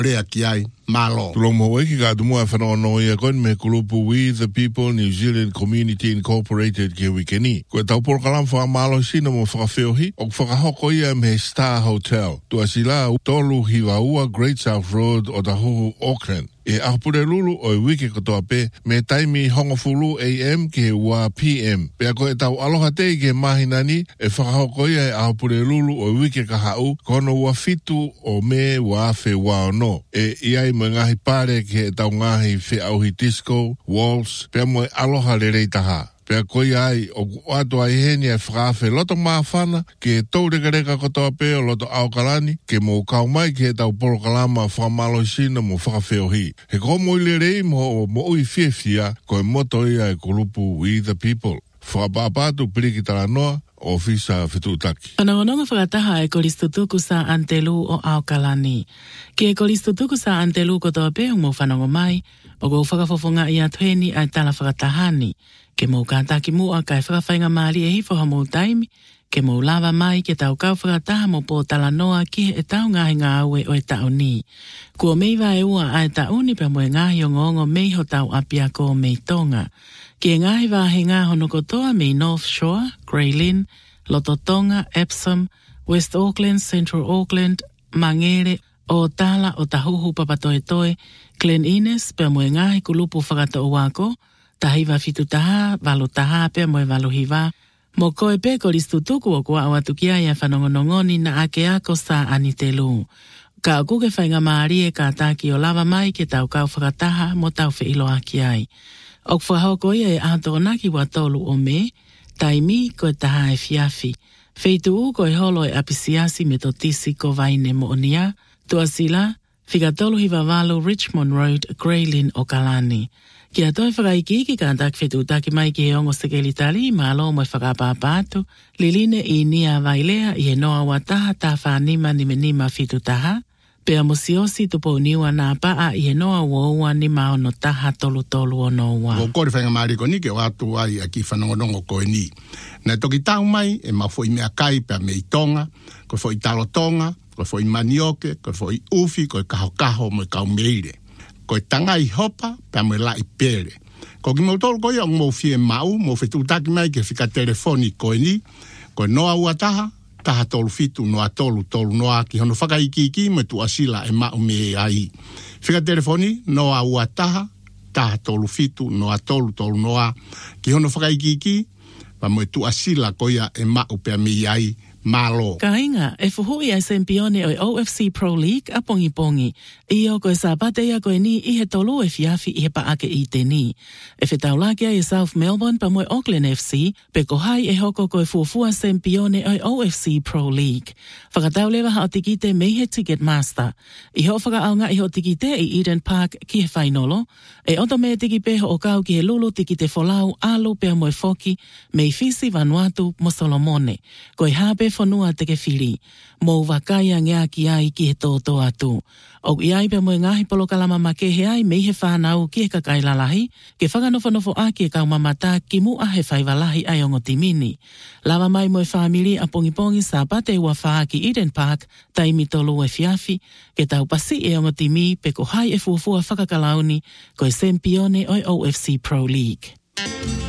rea ki ai malo. Tulong mo ki ka tumua whanono ia koen me kulupu We the People New Zealand Community Incorporated ke wikeni. Koe tau porkalam wha malo sina mo whakawheohi o whakahoko ia me Star Hotel. Tua sila tolu hiwaua Great South Road o Tahuhu Auckland. E ahupure lulu o wiki kotoa pe me taimi hongofulu AM ke wa PM. Pea koe tau aloha te ke mahinani e whakahoko ia e ahupure lulu o wiki kahau kono wa fitu o me wa afe wa ono. E iai mo ngahi pare ke tau ngahi whi auhi disco, waltz, pea mo aloha le reitaha. Pea koi ai o ato ai heni e whakawhe loto maafana ke tau reka kotoa pe o loto aukalani ke mo kau mai ke tau poro kalama whamalo sina mo whakawheohi. He ko mo ile rei mo ui whiawhia koe moto ia e kulupu We the People. Whakapapatu piriki taranoa o fisa whetutaki. Whanongononga whakataha e koristutuku sa Antelu o Aukalani. Ki e koristutuku sa Antelu kotoa pe mo whanongo mai o go whakafofonga i atueni ai tala whakatahani. Ke mou kātaki mua kai whakawhainga maari e hifo ha mou taimi, ke mou lava mai ke tau kau whakataha mo pō tala noa ki e tau ngahi ngā aue o e tau ni. Kua meiwa e ua a e tau ni pa mo e ngahi o ngongo mei ho tau apia ko mei tonga. Ki e ngahi wāhe ngā hono kotoa mei North Shore, Grey Lynn, Lototonga, Epsom, West Auckland, Central Auckland, Mangere, o tala o tahuhu papatoetoe, Glen Innes, pa mo e ngahi kulupu whakata o wako, tahiwa fitu taha, valo taha, pea moe valo hiva. Mo koe pe koristutuku o kua awatukia ia whanongonongoni na ake ako sa Anitelu. Ka akuke whainga maari e ka taki o lava mai ke tau kau whakataha mo tau whi ilo aki ai. Ok whahoko ia e ato onaki wa tolu o me, taimi koe taha e fiafi. Feitu u koe holo e apisiasi me totisi ko vaine mo onia, tua sila, whikatolu hiva valo Richmond Road, Grey Lynn o Kalani. Kia toi whakaiki ki kātak whetutaki mai ki he ongo sekeli tali, malo mo whakapapatu, liline i nia vailea i he noa wataha ta whanima ni menima whitutaha, pea mosiosi tupo niwa nā paa i he noa woua ni maono taha tolu o noa. Ko kore whainga maari ko ni ke watu ai a ki whanongonongo koe ni. Nai toki tau mai e mafo i mea kai pea mei tonga, koe fo i talo tonga, koe fo i manioke, koe fo i ufi, koe kaho mo i kau meire. Koe tanga i hopa, pea mo la i pere. Ko ki mo tolu koe o mo fie mau, mo whetutaki mai ke whika telefoni koe ni, koe noa ua taha tolu fitu noa tolu noa ki hono whakaiki mo tu asila e mau me ai. Whika telefoni noa ua taha tolu fitu noa tolu noa ki hono whakaiki pa mo tu asila koe e mau pea me ai. Malo. Ka inga, e fuhui ai sempione o OFC Pro League a pongi. I o koe sa pate ia koe ni i he tolu e fiafi i he paake i te ni. E whetaulakia i South Melbourne pa moe Auckland FC, pe ko hai e hoko koe fuafua sempione o OFC Pro League. Whakatau lewa ha o tikite mei he Ticketmaster. I ho whakaaunga i ho tikite i Eden Park ki he whainolo. E oto me tiki peho o kau ki he lulu tikite folau alu pea moe foki, mei Fisi Vanuatu mo Solomone. Koe hape whanua te ke whiri. Mou wakaia ngea ki ai ki he tōtō atu. O i ai pe moe ngahi polo kalama make he ai mei he whanau ki he kakailalahi, ke whakanofo a ki e kau mamata ki mua he whaiwalahi ai ongo timini. Lava mai moe whamiri a pongi sa pate ua whaa ki Eden Park, taimi tolu e fiafi, ke tau pasi e ongo timi pe ko hai e fuafua whakakalauni, koe sempione o OFC Pro League.